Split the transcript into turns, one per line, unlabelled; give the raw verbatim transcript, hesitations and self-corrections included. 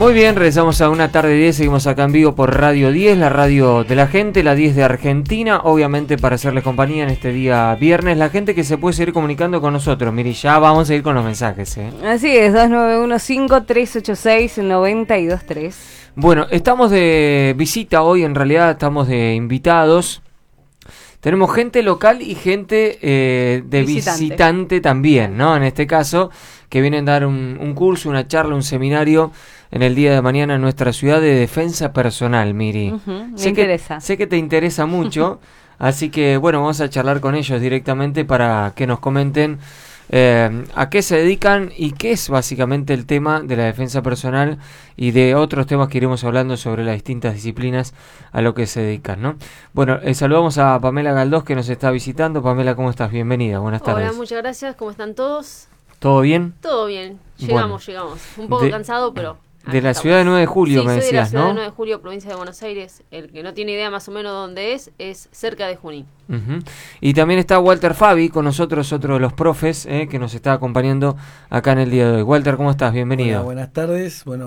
Muy bien, regresamos a una tarde diez, seguimos acá en vivo por Radio diez, la radio de la gente, la diez de Argentina, obviamente para hacerles compañía en este día viernes, la gente que se puede seguir comunicando con nosotros. Mire, ya vamos a ir con los mensajes, ¿eh?
Así es, dos nueve uno cinco tres ocho seis nueve dos tres.
Bueno, estamos de visita hoy, en realidad estamos de invitados. Tenemos gente local y gente eh, de visitante. visitante también, ¿no? En este caso, que vienen a dar un, un curso, una charla, un seminario en el día de mañana en nuestra ciudad de defensa personal, Miri.
Uh-huh, me
sé
interesa.
Que, sé que te interesa mucho, así que bueno, vamos a charlar con ellos directamente para que nos comenten eh, a qué se dedican y qué es básicamente el tema de la defensa personal y de otros temas que iremos hablando sobre las distintas disciplinas a lo que se dedican, ¿no? Bueno, eh, saludamos a Pamela Galdós que nos está visitando. Pamela, ¿cómo estás? Bienvenida, buenas tardes.
Hola, muchas gracias, ¿cómo están todos?
¿Todo bien?
Todo bien, llegamos,
Bueno,
llegamos. Un poco
de,
cansado, pero...
De la ciudad de nueve de julio,
sí,
me
soy
decías,
de la ciudad
¿no?
de nueve de julio, provincia de Buenos Aires. El que no tiene idea más o menos dónde es, es cerca de Junín.
Uh-huh. Y también está Walter Fabi con nosotros, otro de los profes eh, que nos está acompañando acá en el día de hoy. Walter, ¿cómo estás? Bienvenido.
Hola, buenas tardes. Bueno,